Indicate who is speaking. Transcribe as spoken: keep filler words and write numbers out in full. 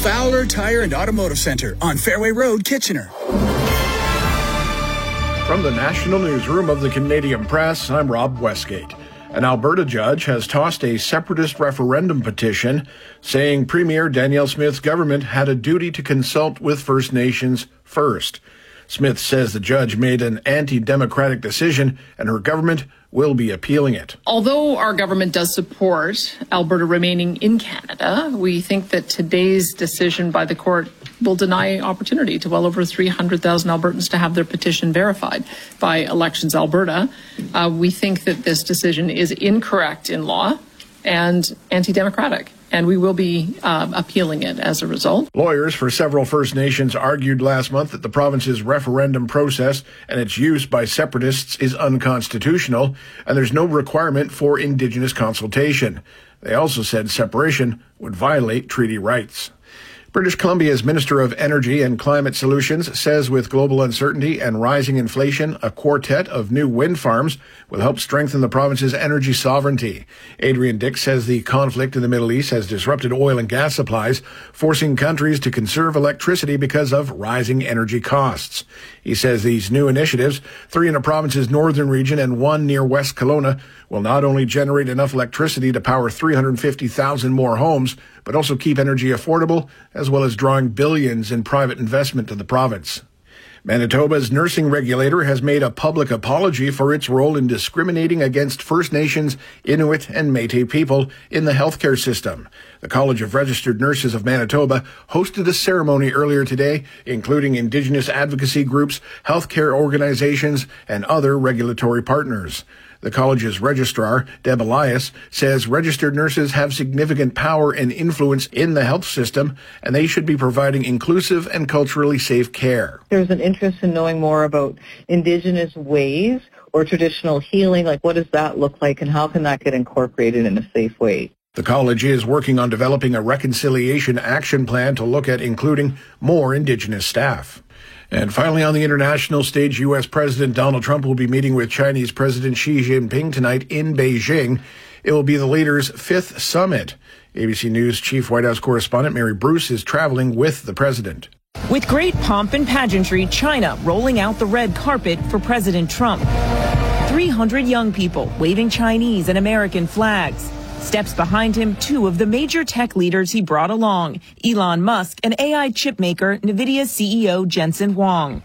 Speaker 1: Fowler Tire and Automotive Center on Fairway Road, Kitchener.
Speaker 2: From the National Newsroom of the Canadian Press, I'm Rob Westgate. An Alberta judge has tossed a separatist referendum petition saying Premier Danielle Smith's government had a duty to consult with First Nations first. Smith says the judge made an anti-democratic decision and her government will be appealing it.
Speaker 3: Although our government does support Alberta remaining in Canada, we think that today's decision by the court will deny opportunity to well over three hundred thousand Albertans to have their petition verified by Elections Alberta. Uh, we think that this decision is incorrect in law and anti-democratic, and we will be uh, appealing it as a result.
Speaker 2: Lawyers for several First Nations argued last month that the province's referendum process and its use by separatists is unconstitutional, and there's no requirement for Indigenous consultation. They also said separation would violate treaty rights. British Columbia's Minister of Energy and Climate Solutions says with global uncertainty and rising inflation, a quartet of new wind farms will help strengthen the province's energy sovereignty. Adrian Dix says the conflict in the Middle East has disrupted oil and gas supplies, forcing countries to conserve electricity because of rising energy costs. He says these new initiatives, three in the province's northern region and one near West Kelowna, will not only generate enough electricity to power three hundred fifty thousand more homes, but also keep energy affordable, as well as drawing billions in private investment to the province. Manitoba's nursing regulator has made a public apology for its role in discriminating against First Nations, Inuit, and Métis people in the healthcare system. The College of Registered Nurses of Manitoba hosted a ceremony earlier today, including Indigenous advocacy groups, healthcare organizations, and other regulatory partners. The college's registrar, Deb Elias, says registered nurses have significant power and influence in the health system, and they should be providing inclusive and culturally safe care.
Speaker 4: There's an interest in knowing more about Indigenous ways or traditional healing, like what does that look like and how can that get incorporated in a safe way.
Speaker 2: The college is working on developing a reconciliation action plan to look at including more Indigenous staff. And finally, on the international stage, U S President Donald Trump will be meeting with Chinese President Xi Jinping tonight in Beijing. It will be the leaders' fifth summit. A B C News Chief White House correspondent Mary Bruce is traveling with the president.
Speaker 5: With great pomp and pageantry, China rolling out the red carpet for President Trump. three hundred young people waving Chinese and American flags. Steps behind him, two of the major tech leaders he brought along, Elon Musk and A I chipmaker NVIDIA C E O Jensen Huang.